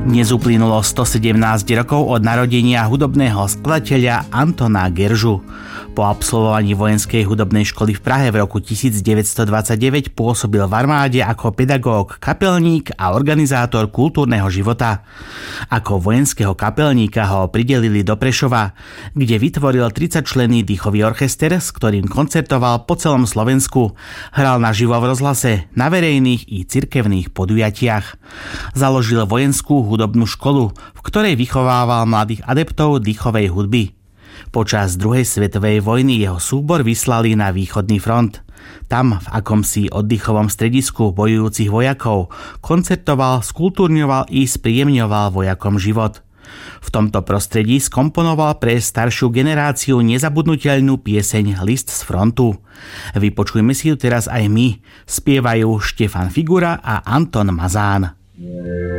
Dnes uplynulo 117 rokov od narodenia hudobného skladateľa Antona Geržu. Po absolvovaní vojenskej hudobnej školy v Prahe v roku 1929 pôsobil v armáde ako pedagóg, kapelník a organizátor kultúrneho života. Ako vojenského kapelníka ho pridelili do Prešova, kde vytvoril 30-členný dýchový orchester, s ktorým koncertoval po celom Slovensku. Hral naživo v rozhlase, na verejných i cirkevných podujatiach. Založil vojenskú hudobnú školu, v ktorej vychovával mladých adeptov dýchovej hudby. Počas druhej svetovej vojny jeho súbor vyslali na východný front. Tam, v akomsi oddychovom stredisku bojujúcich vojakov, koncertoval, skultúrňoval i spríjemňoval vojakom život. V tomto prostredí skomponoval pre staršiu generáciu nezabudnuteľnú pieseň List z frontu. Vypočujme si ju teraz aj my. Spievajú Štefan Figura a Anton Mazán.